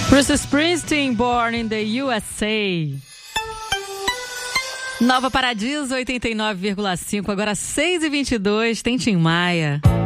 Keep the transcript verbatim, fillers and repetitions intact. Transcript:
Bruce Springsteen, Born in the U S A. Nova Paradiso, oitenta e nove vírgula cinco, agora seis e vinte e dois, tem Tim Maia.